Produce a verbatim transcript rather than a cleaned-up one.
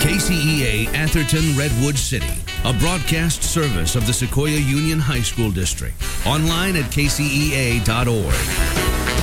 K C E A Atherton Redwood City, a broadcast service of the Sequoia Union High School District. Online at k c e a dot org.